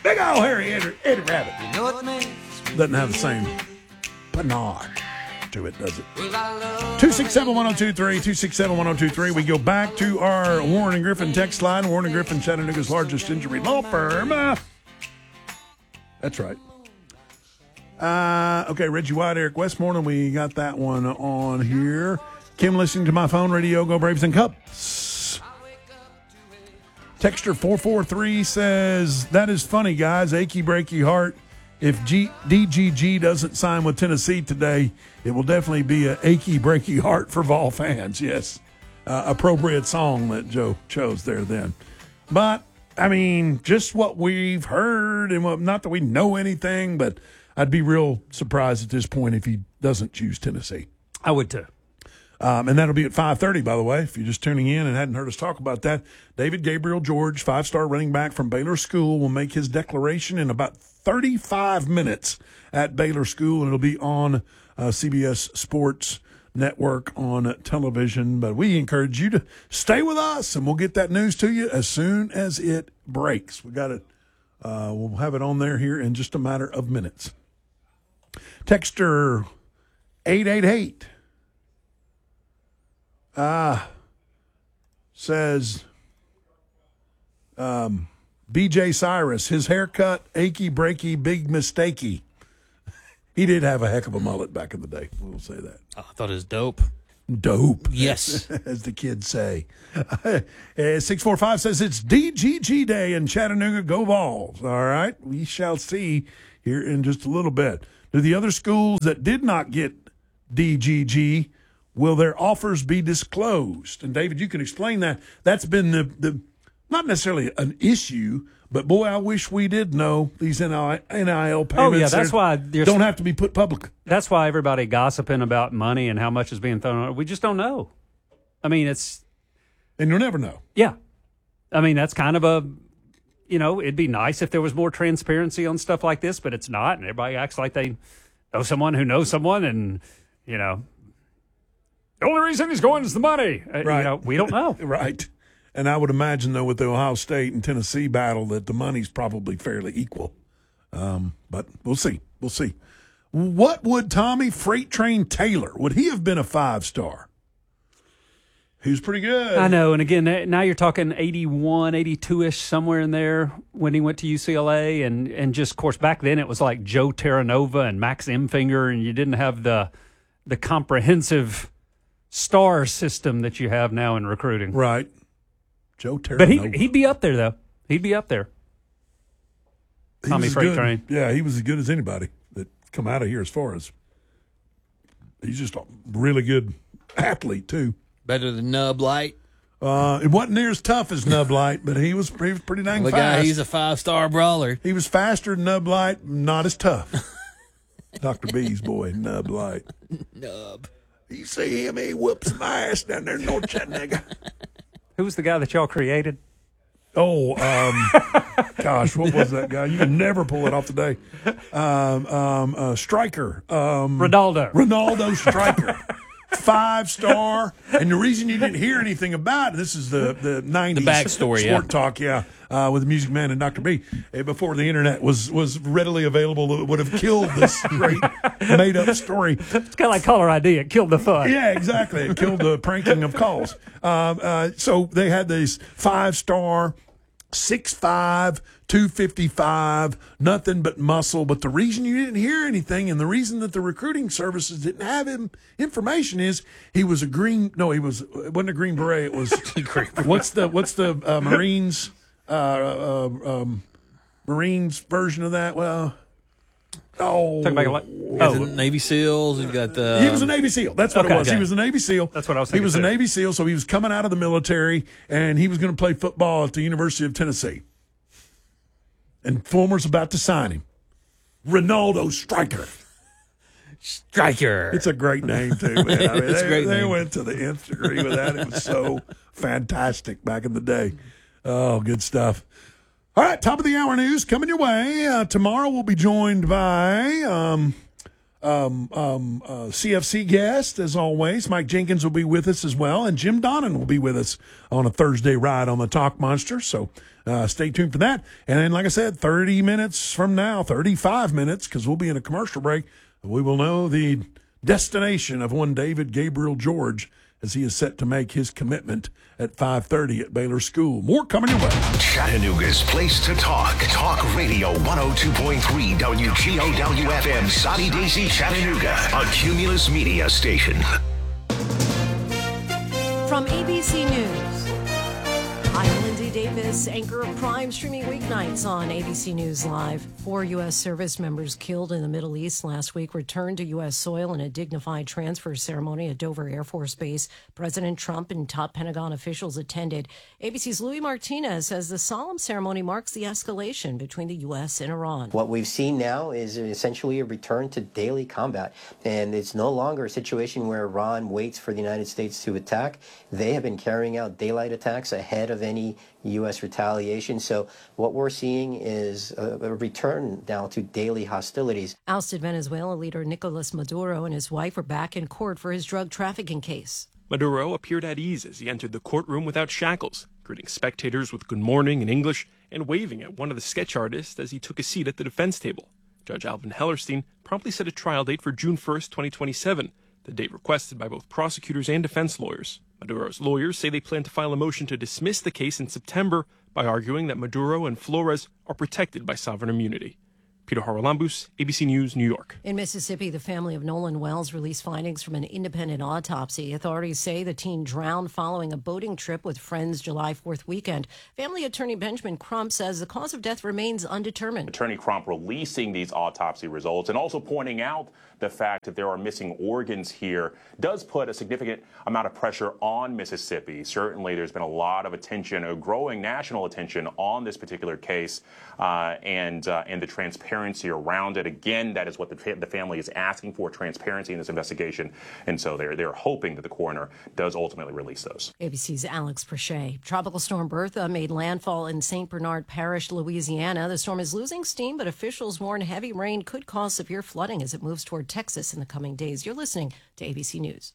Big old hairy Eddie Rabbit. Doesn't have the same panache to it, does it? 267-1023, 267-1023. We go back to our Warren and Griffin text line. Warren and Griffin, Chattanooga's largest injury law firm. That's right. Okay, Reggie White, Eric Westmoreland. We got that one on here. Kim listening to my phone radio. Go Braves and Cubs. Texter 443 says, that is funny, guys. Achy breaky heart. If DGG doesn't sign with Tennessee today, it will definitely be an achy breaky heart for Vol fans. Yes, appropriate song that Joe chose there then. But, I mean, just what we've heard, and not that we know anything, but I'd be real surprised at this point if he doesn't choose Tennessee. I would too. And that'll be at 5:30, by the way, if you're just tuning in and hadn't heard us talk about that. David Gabriel George, 5-star running back from Baylor School, will make his declaration in about 35 minutes at Baylor School, and it'll be on CBS Sports Network on television. But we encourage you to stay with us, and we'll get that news to you as soon as it breaks. We got it. We'll have it on there here in just a matter of minutes. Texter 888 says, BJ Cyrus, his haircut, achy, breaky, big mistakey. He did have a heck of a mullet back in the day. We'll say that. Oh, I thought it was dope. Dope. Yes. As the kids say. 645 says it's DGG Day in Chattanooga. Go Vols. All right. We shall see here in just a little bit. Do the other schools that did not get DGG, will their offers be disclosed? And, David, you can explain that. That's been the not necessarily an issue, but, boy, I wish we did know these NIL payments. Oh, yeah, that's why don't have to be put public. That's why everybody gossiping about money and how much is being thrown on. We just don't know. I mean, it's – and you'll never know. Yeah. I mean, that's kind of a – it'd be nice if there was more transparency on stuff like this, but it's not, and everybody acts like they know someone who knows someone, and, the only reason he's going is the money. Right. We don't know. Right. And I would imagine, though, with the Ohio State and Tennessee battle, that the money's probably fairly equal. But we'll see. We'll see. What would Tommy Freight Train Taylor, would he have been a 5-star? He was pretty good. I know. And, again, now you're talking 81, 82-ish, somewhere in there when he went to UCLA. And just, of course, back then it was like Joe Terranova and Max Emfinger, and you didn't have the comprehensive star system that you have now in recruiting. Right. Joe Terranova. But he'd be up there, though. He'd be up there. Tommy Freight Train. Yeah, he was as good as anybody that come out of here as far as he's just a really good athlete, too. Better than Nub Light. It wasn't near as tough as Nub Light, but he was pretty dang the fast. Guy, he's a 5-star brawler. He was faster than Nub Light, not as tough. Dr. B's boy, Nub Light. Nub. You see him, he whoops my ass down there in North Chattanooga. Who was the guy that y'all created? Oh, gosh, what was that guy? You can never pull it off today. Striker. Ronaldo Striker. 5-star. And the reason you didn't hear anything about it, this is the 90s. The backstory, Sport Talk, with the Music Man and Dr. B. Before the internet was readily available, it would have killed this great made-up story. It's kind of like caller ID. It killed the fun. Yeah, exactly. It killed the pranking of calls. So they had these 5-star, 6'5", 255, nothing but muscle. But the reason you didn't hear anything, and the reason that the recruiting services didn't have him information is he was it wasn't a Green Beret. It was what's the Marines Marines version of that? Well, Navy SEALs. You've got the. He was a Navy SEAL. That's what it was. Okay. He was a Navy SEAL. That's what I was thinking. He was a Navy SEAL, so he was coming out of the military, and he was going to play football at the University of Tennessee. And Fulmer's about to sign him. Ronaldo Striker. Striker. It's a great name, too, man. I mean, it's a great they name. went to the nth degree with that. It was so fantastic back in the day. Oh, good stuff. All right, top of the hour news coming your way. Tomorrow we'll be joined by CFC guest, as always. Mike Jenkins will be with us as well, and Jim Donnan will be with us on a Thursday ride on the Talk Monster. So stay tuned for that. And then, like I said, 30 minutes from now, 35 minutes, because we'll be in a commercial break, we will know the destination of one David Gabriel George as he is set to make his commitment at 5:30 at Baylor School. More coming your way. Chattanooga's place to talk. Talk Radio 102.3 WGOW-FM, Soddy Daisy, Chattanooga, a Cumulus Media station. From ABC News, I'm Lindsay Davis, anchor of Prime, streaming weeknights on ABC News Live. 4 U.S. service members killed in the Middle East last week returned to U.S. soil in a dignified transfer ceremony at Dover Air Force Base. President Trump and top Pentagon officials attended. ABC's Louis Martinez says the solemn ceremony marks the escalation between the U.S. and Iran. What we've seen now is essentially a return to daily combat, and it's no longer a situation where Iran waits for the United States to attack. They have been carrying out daylight attacks ahead of any U.S. retaliation. So what we're seeing is a return now to daily hostilities. Ousted Venezuela leader Nicolas Maduro and his wife are back in court for his drug trafficking case. Maduro appeared at ease as he entered the courtroom without shackles, greeting spectators with good morning in English and waving at one of the sketch artists as he took a seat at the defense table. Judge Alvin Hellerstein promptly set a trial date for June 1st, 2027, the date requested by both prosecutors and defense lawyers. Maduro's lawyers say they plan to file a motion to dismiss the case in September by arguing that Maduro and Flores are protected by sovereign immunity. Peter Haralambous, ABC News, New York. In Mississippi, the family of Nolan Wells released findings from an independent autopsy. Authorities say the teen drowned following a boating trip with friends July 4th weekend. Family attorney Benjamin Crump says the cause of death remains undetermined. Attorney Crump releasing these autopsy results and also pointing out the fact that there are missing organs here does put a significant amount of pressure on Mississippi. Certainly, there's been a lot of attention, a growing national attention on this particular case and the transparency around it. Again, that is what the family is asking for, transparency in this investigation. And so they're hoping that the coroner does ultimately release those. ABC's Alex Prochet. Tropical storm Bertha made landfall in St. Bernard Parish, Louisiana. The storm is losing steam, but officials warn heavy rain could cause severe flooding as it moves toward Texas in the coming days. You're listening to ABC News.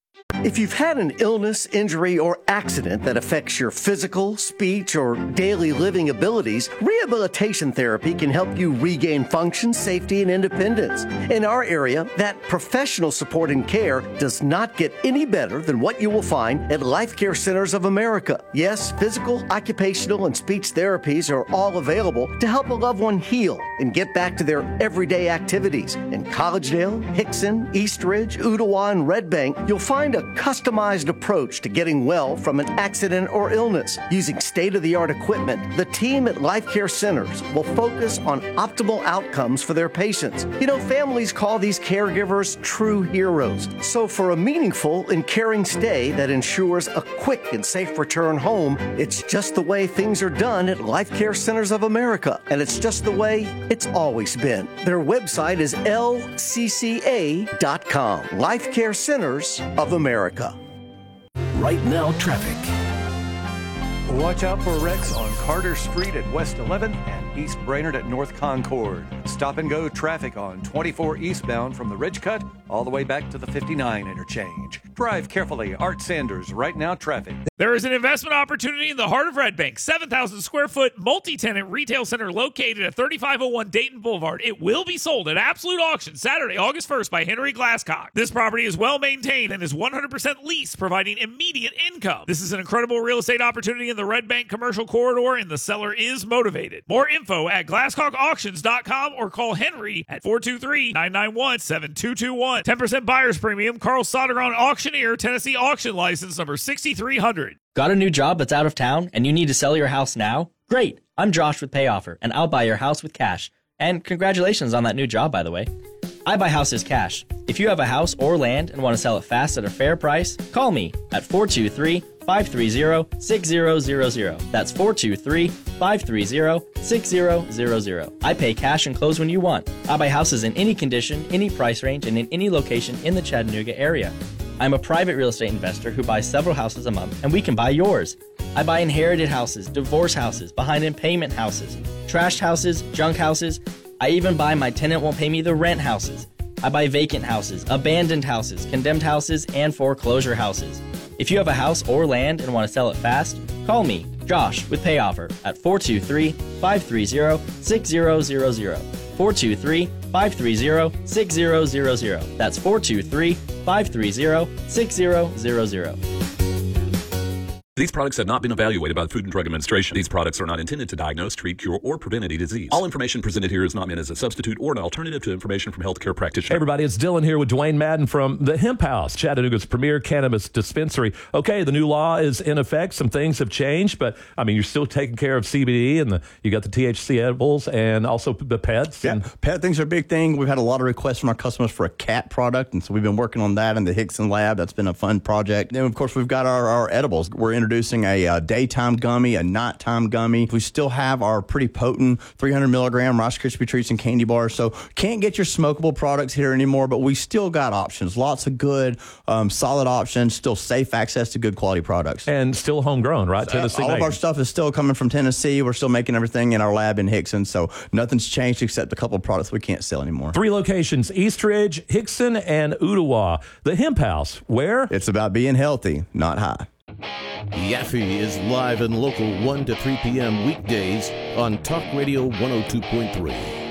If you've had an illness, injury, or accident that affects your physical, speech, or daily living abilities, rehabilitation therapy can help you regain function, safety, and independence. In our area, that professional support and care does not get any better than what you will find at Life Care Centers of America. Yes, physical, occupational, and speech therapies are all available to help a loved one heal and get back to their everyday activities. In Collegedale, Hickson, Eastridge, Ooltewah, and Red Bank, you'll find a customized approach to getting well from an accident or illness. Using state-of-the-art equipment, the team at Life Care Centers will focus on optimal outcomes for their patients. You know, families call these caregivers true heroes. So for a meaningful and caring stay that ensures a quick and safe return home, it's just the way things are done at Life Care Centers of America. And it's just the way it's always been. Their website is lcca.com. Life Care Centers of America. Right now, traffic. Watch out for wrecks on Carter Street at West 11th and East Brainerd at North Concord. Stop and go traffic on 24 eastbound from the Ridge Cut all the way back to the 59 interchange. Drive carefully. Art Sanders, Right Now Traffic. There is an investment opportunity in the heart of Red Bank. 7,000 square foot multi-tenant retail center located at 3501 Dayton Boulevard. It will be sold at absolute auction Saturday, August 1st by Henry Glasscock. This property is well maintained and is 100% leased, providing immediate income. This is an incredible real estate opportunity in the Red Bank commercial corridor, and the seller is motivated. More info at glasscockauctions.com or call Henry at 423-991-7221. 10% buyer's premium. Carl Sodergron Auctioneer, Tennessee Auction License number 6300. Got a new job that's out of town and you need to sell your house now? Great. I'm Josh with PayOffer, and I'll buy your house with cash. And congratulations on that new job, by the way. I buy houses cash. If you have a house or land and want to sell it fast at a fair price, call me at 423-530-6000. That's 423-530-6000. I pay cash and close when you want. I buy houses in any condition, any price range, and in any location in the Chattanooga area. I'm a private real estate investor who buys several houses a month, and we can buy yours. I buy inherited houses, divorce houses, behind in payment houses, trashed houses, junk houses. I even buy my tenant won't pay me the rent houses. I buy vacant houses, abandoned houses, condemned houses, and foreclosure houses. If you have a house or land and want to sell it fast, call me, Josh, with Pay Offer at 423-530-6000. 423-530-6000. That's 423-530-6000. These products have not been evaluated by the Food and Drug Administration. These products are not intended to diagnose, treat, cure, or prevent any disease. All information presented here is not meant as a substitute or an alternative to information from healthcare practitioners. Hey everybody, it's Dylan here with Dwayne Madden from the Hemp House, Chattanooga's premier cannabis dispensary. Okay, the new law is in effect. Some things have changed, but I mean, you're still taking care of CBD and you got the THC edibles and also the pets. Yeah, pet things are a big thing. We've had a lot of requests from our customers for a cat product, and so we've been working on that in the Hickson lab. That's been a fun project. Then, of course, we've got our edibles. We're introducing a daytime gummy, a nighttime gummy. We still have our pretty potent 300 milligram Rice Krispie treats and candy bars. So can't get your smokable products here anymore, but we still got options. Lots of good, solid options. Still safe access to good quality products. And still homegrown, right? Tennessee all of our stuff is still coming from Tennessee. We're still making everything in our lab in Hickson. So nothing's changed except a couple of products we can't sell anymore. 3 locations, Eastridge, Hickson, and Ooltewah. The Hemp House, where? It's about being healthy, not high. Yaffe is live and local 1 to 3 p.m. weekdays on Talk Radio 102.3.